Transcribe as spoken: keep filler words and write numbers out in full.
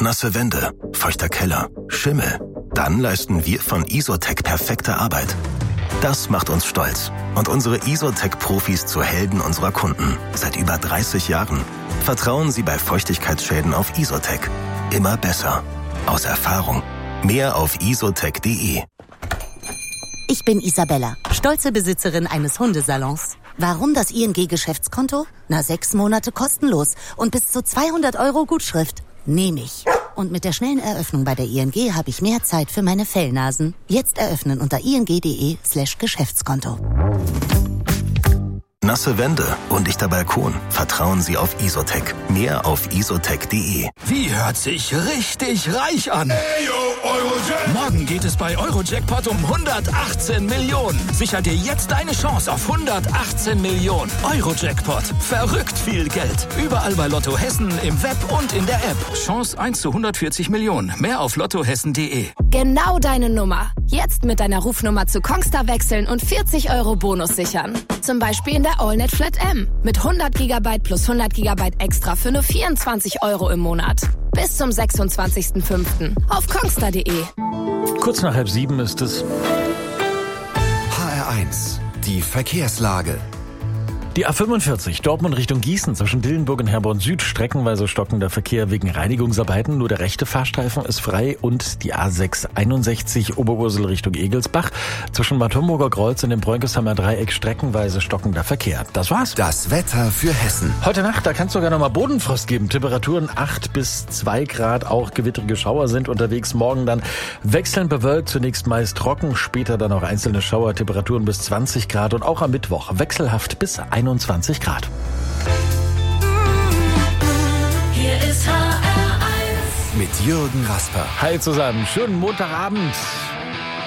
nasse Wände, feuchter Keller, Schimmel. Dann leisten wir von Isotec perfekte Arbeit. Das macht uns stolz und unsere Isotec-Profis zu Helden unserer Kunden. Seit über dreißig Jahren. Vertrauen Sie bei Feuchtigkeitsschäden auf Isotec. Immer besser. Aus Erfahrung. Mehr auf isotec punkt de. Ich bin Isabella, stolze Besitzerin eines Hundesalons. Warum das I N G-Geschäftskonto? Na, sechs Monate kostenlos und bis zu zweihundert Euro Gutschrift. Nehme ich. Und mit der schnellen Eröffnung bei der I N G habe ich mehr Zeit für meine Fellnasen. Jetzt eröffnen unter ing.de slash Geschäftskonto. Nasse Wände, undichter Balkon. Vertrauen Sie auf Isotec. Mehr auf isotec punkt de. Wie hört sich richtig reich an? Ey, yo, Eurojackpot. Morgen geht es bei Eurojackpot um hundertachtzehn Millionen. Sicher dir jetzt deine Chance auf hundertachtzehn Millionen. Eurojackpot. Verrückt viel Geld. Überall bei Lotto Hessen, im Web und in der App. Chance eins zu hundertvierzig Millionen. Mehr auf lottohessen punkt de. Genau deine Nummer. Jetzt mit deiner Rufnummer zu Kongstar wechseln und vierzig Euro Bonus sichern. Zum Beispiel in der AllNet Flat M. Mit hundert Gigabyte plus hundert Gigabyte extra für nur vierundzwanzig Euro im Monat. Bis zum sechsundzwanzigsten fünften auf kongstar punkt de. Kurz nach halb sieben ist es. H R eins. Die Verkehrslage. Die A fünfundvierzig, Dortmund Richtung Gießen, zwischen Dillenburg und Herborn Süd, streckenweise stockender Verkehr wegen Reinigungsarbeiten. Nur der rechte Fahrstreifen ist frei und die A sechshunderteinundsechzig Oberursel Richtung Egelsbach, zwischen Bad Homburger Kreuz und dem Bräunkesheimer Dreieck streckenweise stockender Verkehr. Das war's. Das Wetter für Hessen. Heute Nacht, da kann es sogar noch mal Bodenfrost geben. Temperaturen acht bis zwei Grad, auch gewittrige Schauer sind unterwegs. Morgen dann wechselnd bewölkt, zunächst meist trocken, später dann auch einzelne Schauer, Temperaturen bis zwanzig Grad und auch am Mittwoch wechselhaft bis einundzwanzig Grad. Hier ist H R eins. Mit Jürgen Rasper. Hi zusammen, schönen Montagabend.